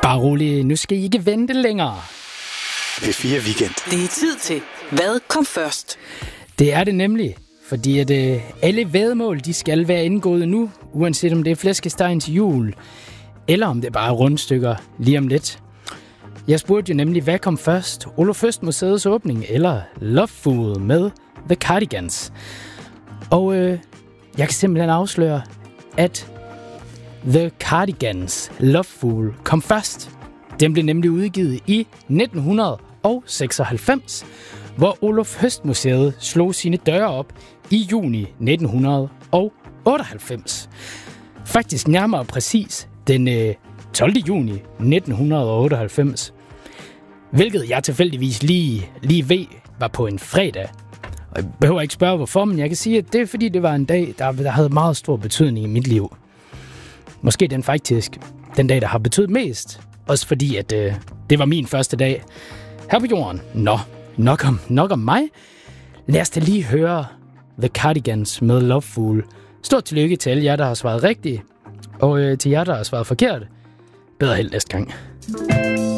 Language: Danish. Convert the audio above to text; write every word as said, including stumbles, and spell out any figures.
Bare rolig, nu skal I ikke vente længere. P fire Weekend. Det er tid til, hvad kom først? Det er det nemlig, fordi at øh, alle væddemål, de skal være indgået nu, uanset om det er flæskestegen til jul, eller om det er bare rundstykker lige om lidt. Jeg spurgte jo nemlig, hvad kom først? Olof Høst Museets åbning eller Loveful med The Cardigans? Og øh, jeg kan simpelthen afsløre, at The Cardigans Loveful kom først. Den blev nemlig udgivet i nitten seksoghalvfems, hvor Olof Høst Museet slog sine døre op i juni nitten otteoghalvfems. Faktisk nærmere præcis den øh, tolvte juni nitten otteoghalvfems. Hvilket jeg tilfældigvis lige, lige ved var på en fredag. Og jeg behøver ikke spørge hvorfor, men jeg kan sige, at det er fordi det var en dag, der, der havde meget stor betydning i mit liv. Måske den faktisk den dag, der har betydet mest. Også fordi, at øh, det var min første dag her på jorden. Nå, nok om, nok om mig. Lad os da lige høre The Cardigans med Loveful. Stort tillykke til alle jer, der har svaret rigtigt. Og øh, til jer, der har svaret forkert. Bedre held næste gang.